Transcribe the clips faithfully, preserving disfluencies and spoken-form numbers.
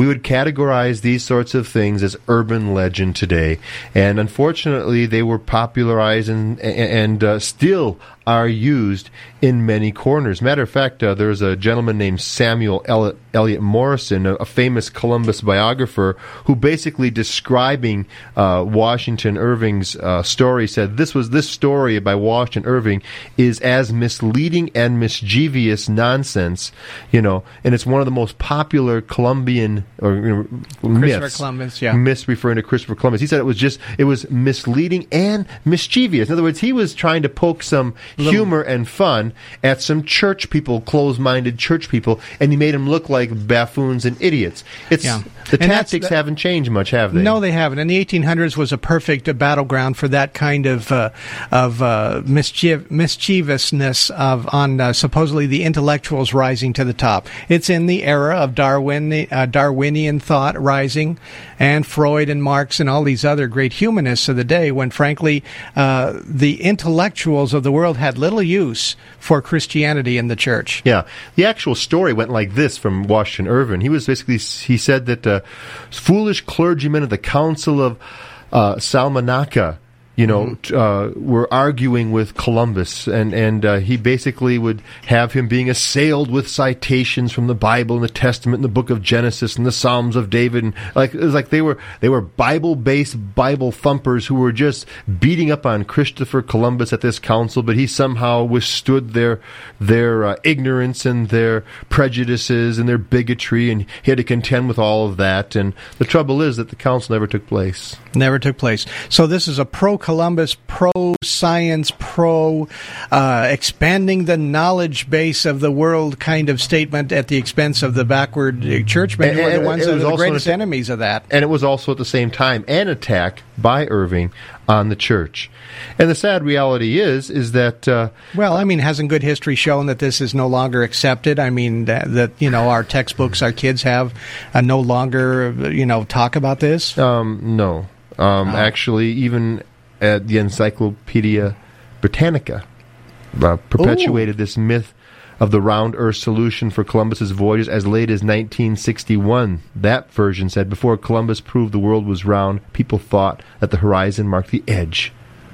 would categorize these sorts of things as urban legend today, and unfortunately, they were popularized and and uh, still are used in many corners. Matter of fact, uh, there's a gentleman named Samuel Eliot, Eliot Morrison, a, a famous Columbus biographer, who basically describing uh, Washington Irving's uh, story said this was this story by Washington Irving is as misleading and mischievous nonsense, you know, and it's one of the most popular Columbian or you know, Christopher myths, Columbus, yeah, myths referring to Christopher Columbus. He said it was just it was misleading and mischievous. In other words, he was trying to poke some humor and fun at some church people, closed-minded church people, and he made them look like buffoons and idiots. It's yeah. The and tactics that, haven't changed much, have they? No, they haven't. And the eighteen hundreds was a perfect uh, battleground for that kind of uh, of uh, mischief- mischievousness of on uh, supposedly the intellectuals rising to the top. It's in the era of Darwin, uh, Darwinian thought rising, and Freud and Marx and all these other great humanists of the day, when frankly uh, the intellectuals of the world had little use for Christianity in the church. Yeah. The actual story went like this from Washington Irving. He was basically, he said that uh, foolish clergymen of the Council of uh, Salmanaka, you know, mm-hmm. uh, were arguing with Columbus, and and uh, he basically would have him being assailed with citations from the Bible and the Testament and the Book of Genesis and the Psalms of David, and like it was like they were they were Bible-based Bible thumpers who were just beating up on Christopher Columbus at this council, but he somehow withstood their their uh, ignorance and their prejudices and their bigotry, and he had to contend with all of that. And the trouble is that the council never took place. Never took place. So this is a pro Columbus, pro-science, pro-expanding uh, the knowledge base of the world kind of statement at the expense of the backward churchmen, who are the ones that are the greatest an, enemies of that. And it was also at the same time an attack by Irving on the church. And the sad reality is, is that... Uh, well, I mean, hasn't good history shown that this is no longer accepted? I mean, that, that you know, our textbooks, our kids have uh, no longer, you know, talk about this? Um, no. Um, oh. Actually, even... at the Encyclopedia Britannica uh, perpetuated Ooh. this myth of the round Earth solution for Columbus's voyages as late as nineteen sixty-one. That version said, before Columbus proved the world was round, people thought that the horizon marked the edge.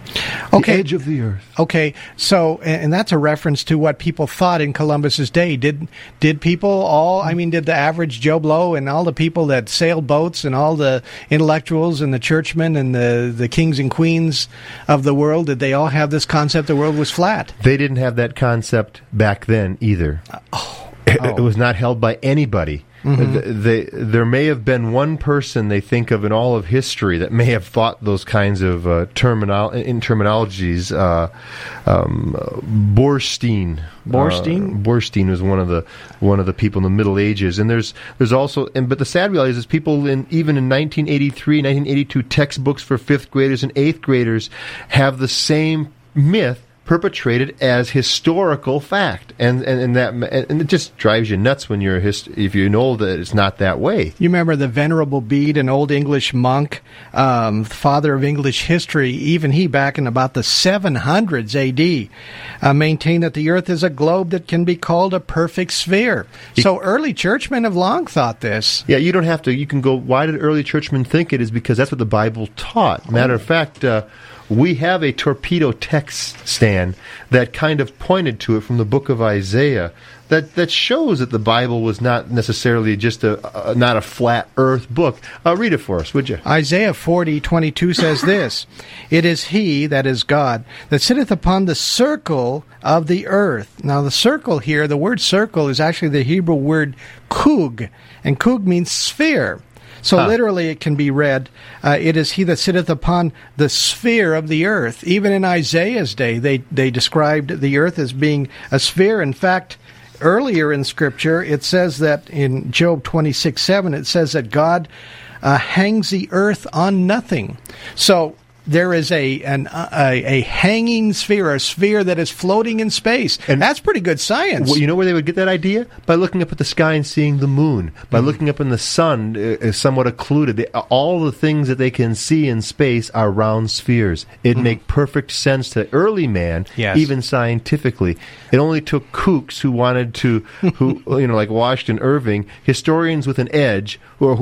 Okay. The edge of the earth. Okay, so, and that's a reference to what people thought in Columbus's day. Did did people all, I mean, did the average Joe Blow and all the people that sailed boats and all the intellectuals and the churchmen and the, the kings and queens of the world, did they all have this concept the world was flat? They didn't have that concept back then either. Uh, oh. It, oh. it was not held by anybody. Mm-hmm. They, there may have been one person they think of in all of history that may have thought those kinds of uh, terminal in terminologies. Uh, um, Borstein. Borstein. Uh, Borstein was one of the one of the people in the Middle Ages, and there's there's also and but the sad reality is, is people in even in nineteen eighty-three, nineteen eighty-two textbooks for fifth graders and eighth graders have the same myth perpetrated as historical fact, and and, and that and it just drives you nuts when you're a hist- if you know that it's not that way. You remember the Venerable Bede, an old English monk, um, father of English history. Even he, back in about the seven hundreds A D, uh, maintained that the Earth is a globe that can be called a perfect sphere. So early churchmen have long thought this. Yeah, you don't have to. You can go. Why did early churchmen think it? Is because that's what the Bible taught. Matter of fact. Uh, We have a torpedo text stand that kind of pointed to it from the book of Isaiah that, that shows that the Bible was not necessarily just a, a not a flat earth book. Uh, read it for us, would you? Isaiah forty twenty-two says this, "It is he, that is God, that sitteth upon the circle of the earth." Now the circle here, the word circle is actually the Hebrew word kug, and kug means sphere. So huh. literally it can be read, uh, it is he that sitteth upon the sphere of the earth. Even in Isaiah's day, they, they described the earth as being a sphere. In fact, earlier in Scripture, it says that in Job twenty-six seven, it says that God uh, hangs the earth on nothing. So there is a, an, a a hanging sphere, a sphere that is floating in space. And that's pretty good science. Well, you know where they would get that idea? By looking up at the sky and seeing the moon. By mm-hmm. looking up in the sun, uh, somewhat occluded. They, all the things that they can see in space are round spheres. It'd mm-hmm. make perfect sense to early man, yes. even scientifically. It only took kooks who wanted to, who you know, like Washington Irving, historians with an edge, or who